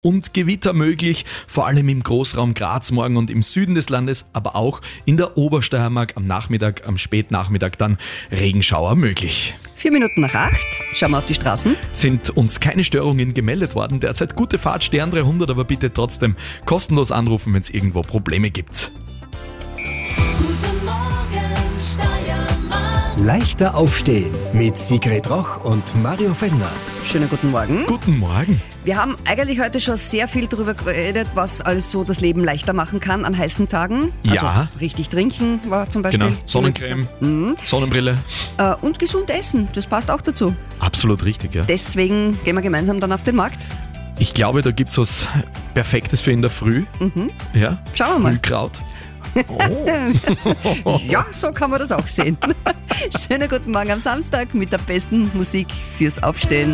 und Gewitter möglich, vor allem im Großraum Graz morgen und im Süden des Landes, aber auch in der Obersteiermark am Nachmittag, am Spätnachmittag dann Regenschauer möglich. 7:04. Schauen wir auf die Straßen. Sind uns keine Störungen gemeldet worden. Derzeit gute Fahrt, Stern 300, aber bitte trotzdem kostenlos anrufen, wenn es irgendwo Probleme gibt. Guten Morgen, Steiermark. Leichter aufstehen mit Sigrid Roch und Mario Fellner. Schönen guten Morgen. Guten Morgen. Wir haben eigentlich heute schon sehr viel darüber geredet, was alles so das Leben leichter machen kann an heißen Tagen. Ja. Also richtig trinken war zum Beispiel. Genau, Sonnencreme, Sonnenbrille. Und gesund essen, das passt auch dazu. Absolut richtig, ja. Deswegen gehen wir gemeinsam dann auf den Markt. Ich glaube, da gibt es was Perfektes für in der Früh. Ja? Schauen wir mal. Frühkraut. Ja, so kann man das auch sehen. Schönen guten Morgen am Samstag mit der besten Musik fürs Aufstehen.